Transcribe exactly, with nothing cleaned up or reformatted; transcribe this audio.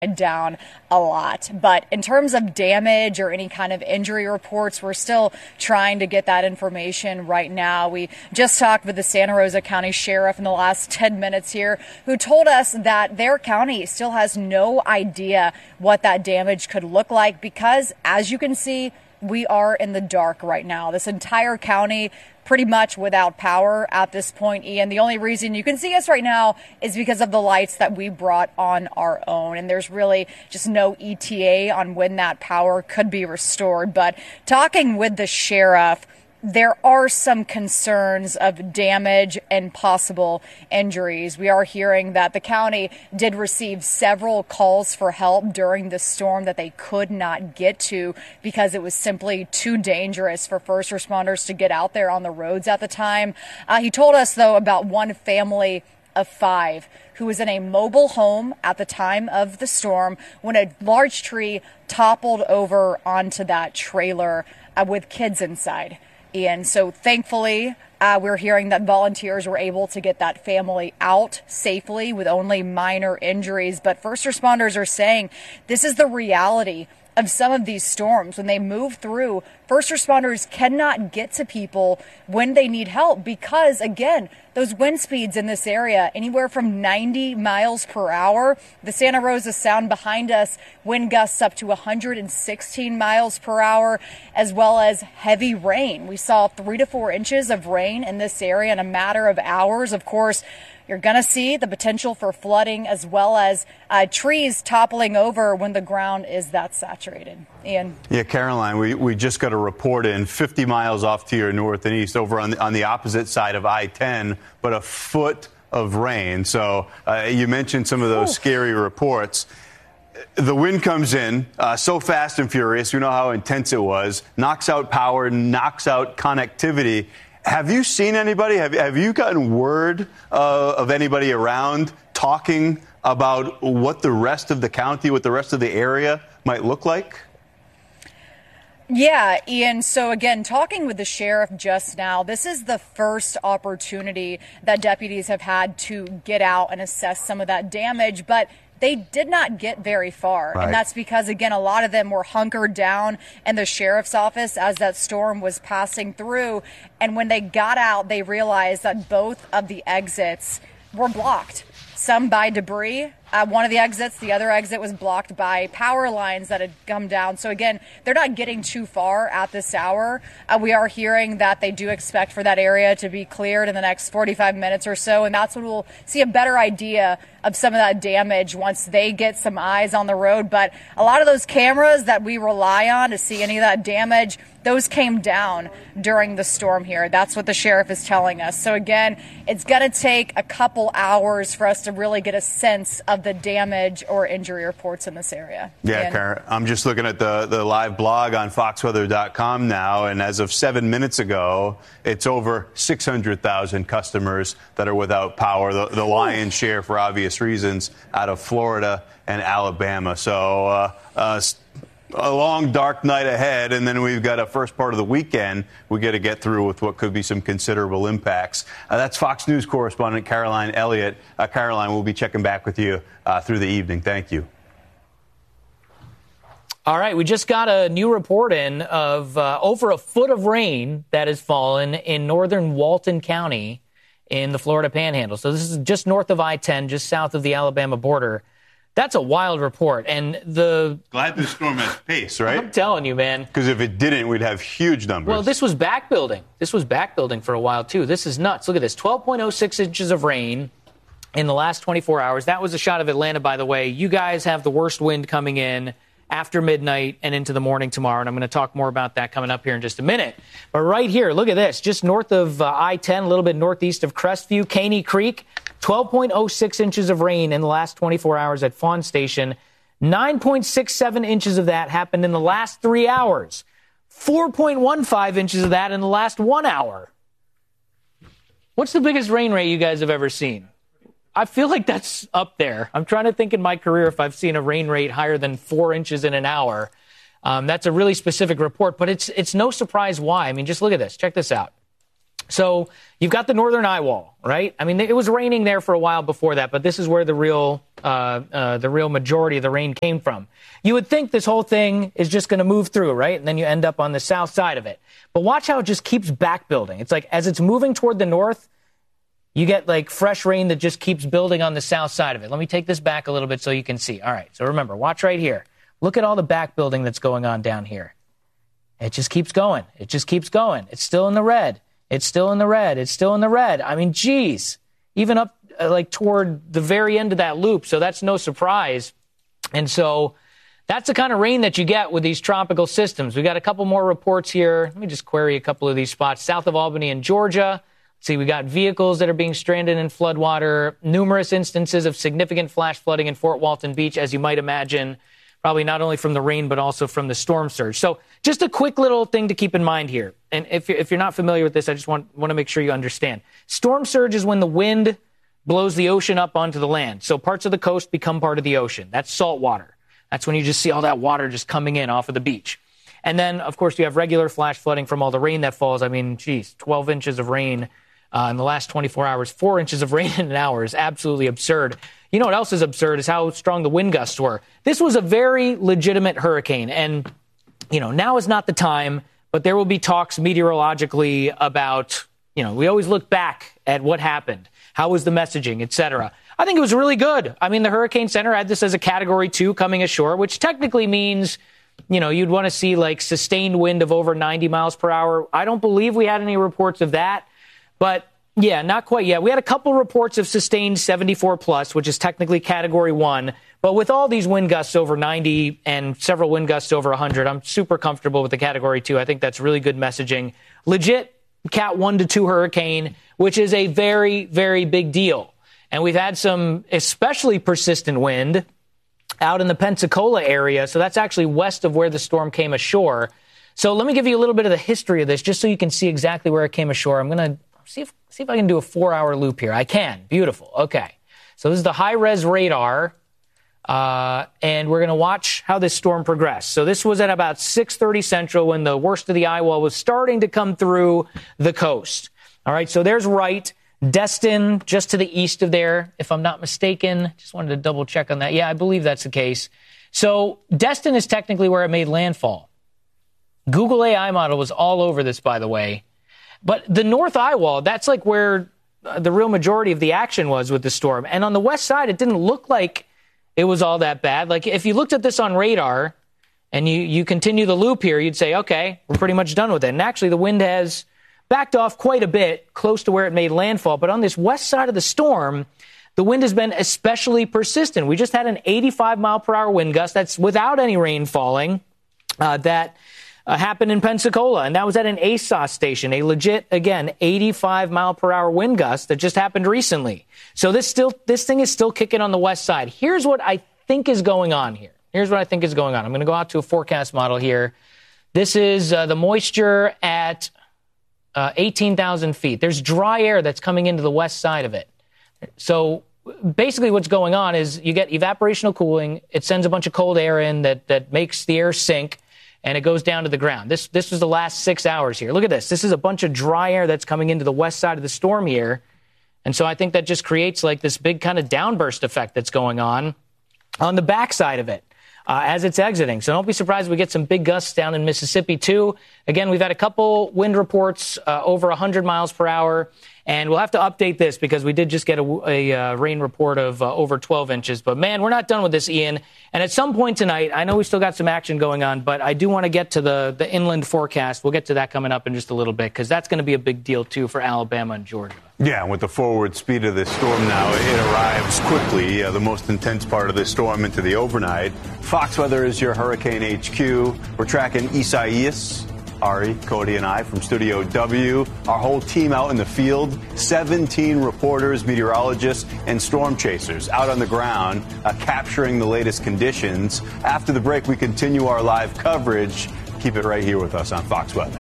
down a lot. But in terms of damage or any kind of injury reports, we're still trying to get that information right now. We just talked with the Santa Rosa County Sheriff in the last ten minutes here, who told us that their county still has no idea what that damage could look like because, as you can see, we are in the dark right now. This entire county pretty much without power at this point, Ian. The only reason you can see us right now is because of the lights that we brought on our own. And there's really just no E T A on when that power could be restored. But talking with the sheriff, there are some concerns of damage and possible injuries. We are hearing that the county did receive several calls for help during the storm that they could not get to because it was simply too dangerous for first responders to get out there on the roads at the time. Uh, he told us, though, about one family of five who was in a mobile home at the time of the storm when a large tree toppled over onto that trailer uh, with kids inside. And so thankfully, uh, we're hearing that volunteers were able to get that family out safely with only minor injuries. But first responders are saying this is the reality of some of these storms. When they move through, first responders cannot get to people when they need help because, again, those wind speeds in this area, anywhere from ninety miles per hour. The Santa Rosa Sound behind us, wind gusts up to one hundred sixteen miles per hour, as well as heavy rain. We saw three to four inches of rain in this area in a matter of hours. Of course, you're going to see the potential for flooding as well as uh, trees toppling over when the ground is that saturated. Ian? Yeah, Caroline, we, we just got a report in fifty miles off to your north and east over on the, on the opposite side of I ten, but a foot of rain. So uh, you mentioned some of those Ooh. scary reports. The wind comes in uh, so fast and furious. You know how intense it was. Knocks out power, knocks out connectivity. Have you seen anybody? Have, have you gotten word uh, of anybody around talking about what the rest of the county, what the rest of the area might look like? Yeah, Ian. So again, talking with the sheriff just now, this is the first opportunity that deputies have had to get out and assess some of that damage. But they did not get very far. Right. And that's because, again, a lot of them were hunkered down in the sheriff's office as that storm was passing through. And when they got out, they realized that both of the exits were blocked, some by debris. Uh, one of the exits, the other exit was blocked by power lines that had come down. So, again, they're not getting too far at this hour. Uh, we are hearing that they do expect for that area to be cleared in the next forty-five minutes or so, and that's when we'll see a better idea of some of that damage once they get some eyes on the road. But a lot of those cameras that we rely on to see any of that damage, those came down during the storm here. That's what the sheriff is telling us. So, again, it's going to take a couple hours for us to really get a sense of the damage or injury reports in this area. Yeah, Karen, I'm just looking at the, the live blog on fox weather dot com now, and as of seven minutes ago, it's over six hundred thousand customers that are without power, the, the lion's share for obvious reasons out of Florida and Alabama. So uh, uh, a long, dark night ahead, and then we've got a first part of the weekend we got to get through with what could be some considerable impacts. Uh, that's Fox News correspondent Caroline Elliott. Uh, Caroline, we'll be checking back with you uh, through the evening. Thank you. All right, we just got a new report in of uh, over a foot of rain that has fallen in northern Walton County in the Florida Panhandle. So this is just north of I ten, just south of the Alabama border. That's a wild report. And the glad the storm has pace, right? I'm telling you, man. Because if it didn't, we'd have huge numbers. Well, this was back building. This was back building for a while, too. This is nuts. Look at this. twelve point oh six inches of rain in the last twenty-four hours. That was a shot of Atlanta, by the way. You guys have the worst wind coming in after midnight and into the morning tomorrow. And I'm going to talk more about that coming up here in just a minute. But right here, look at this. Just north of uh, I ten, a little bit northeast of Crestview, Caney Creek. twelve point oh six inches of rain in the last twenty-four hours at Fawn Station. nine point six seven inches of that happened in the last three hours. four point one five inches of that in the last one hour. What's the biggest rain rate you guys have ever seen? I feel like that's up there. I'm trying to think in my career if I've seen a rain rate higher than four inches in an hour. Um, that's a really specific report, but it's it's no surprise why. I mean, just look at this. Check this out. So you've got the northern eye wall, right? I mean, it was raining there for a while before that, but this is where the real uh, uh, the real majority of the rain came from. You would think this whole thing is just going to move through, right? And then you end up on the south side of it. But watch how it just keeps back building. It's like as it's moving toward the north, you get like fresh rain that just keeps building on the south side of it. Let me take this back a little bit so you can see. All right, so remember, watch right here. Look at all the back building that's going on down here. It just keeps going. It just keeps going. It's still in the red. It's still in the red. It's still in the red. I mean, geez, even up uh, like toward the very end of that loop. So that's no surprise. And so that's the kind of rain that you get with these tropical systems. We got a couple more reports here. Let me just query a couple of these spots. South of Albany in Georgia. Let's see, we got vehicles that are being stranded in floodwater. Numerous instances of significant flash flooding in Fort Walton Beach, as you might imagine. Probably not only from the rain, but also from the storm surge. So just a quick little thing to keep in mind here. And if you're, if you're not familiar with this, I just want, want to make sure you understand. Storm surge is when the wind blows the ocean up onto the land. So parts of the coast become part of the ocean. That's salt water. That's when you just see all that water just coming in off of the beach. And then, of course, you have regular flash flooding from all the rain that falls. I mean, geez, twelve inches of rain uh, in the last twenty-four hours, four inches of rain in an hour is absolutely absurd. You know what else is absurd is how strong the wind gusts were. This was a very legitimate hurricane, and, you know, now is not the time, but there will be talks meteorologically about, you know, we always look back at what happened, how was the messaging, et cetera. I think it was really good. I mean, the Hurricane Center had this as a Category two coming ashore, which technically means, you know, you'd want to see, like, sustained wind of over ninety miles per hour. I don't believe we had any reports of that, but yeah, not quite yet. We had a couple reports of sustained seventy-four plus, which is technically Category one. But with all these wind gusts over ninety and several wind gusts over one hundred, I'm super comfortable with the Category two. I think that's really good messaging. Legit Cat one to two hurricane, which is a very, very big deal. And we've had some especially persistent wind out in the Pensacola area. So that's actually west of where the storm came ashore. So let me give you a little bit of the history of this, just so you can see exactly where it came ashore. I'm going to see if see if I can do a four-hour loop here. I can. Beautiful. Okay. So this is the high-res radar, uh, and we're going to watch how this storm progressed. So this was at about six thirty Central when the worst of the eye wall was starting to come through the coast. All right, so there's Wright. Destin, just to the east of there, if I'm not mistaken. Just wanted to double-check on that. Yeah, I believe that's the case. So Destin is technically where it made landfall. Google A I model was all over this, by the way. But the north eye wall, that's like where the real majority of the action was with the storm. And on the west side, it didn't look like it was all that bad. Like if you looked at this on radar and you, you continue the loop here, you'd say, okay, we're pretty much done with it. And actually the wind has backed off quite a bit, close to where it made landfall. But on this west side of the storm, the wind has been especially persistent. We just had an eighty-five mile per hour wind gust. That's without any rain falling. Uh, that Uh, happened in Pensacola, and that was at an A S O S station, a legit, again, eighty-five mile per hour wind gust that just happened recently. So this still, this thing is still kicking on the west side. Here's what I think is going on here. Here's what I think is going on. I'm going to go out to a forecast model here. This is uh, the moisture at uh, eighteen thousand feet. There's dry air that's coming into the west side of it. So basically what's going on is you get evaporational cooling. It sends a bunch of cold air in that, that makes the air sink, and it goes down to the ground. This this was the last six hours here. Look at this. This is a bunch of dry air that's coming into the west side of the storm here. And so I think that just creates like this big kind of downburst effect that's going on on the backside of it uh, as it's exiting. So don't be surprised if we get some big gusts down in Mississippi, too. Again, we've had a couple wind reports uh, over one hundred miles per hour. And we'll have to update this because we did just get a, a uh, rain report of uh, over twelve inches. But, man, we're not done with this, Ian. And at some point tonight, I know we still got some action going on, but I do want to get to the, the inland forecast. We'll get to that coming up in just a little bit because that's going to be a big deal, too, for Alabama and Georgia. Yeah, with the forward speed of this storm now, it arrives quickly, uh, the most intense part of this storm into the overnight. Fox Weather is your Hurricane H Q. We're tracking Isaias. Ari, Cody, and I from Studio W. Our whole team out in the field, seventeen reporters, meteorologists, and storm chasers out on the ground uh, capturing the latest conditions. After the break, we continue our live coverage. Keep it right here with us on Fox Weather.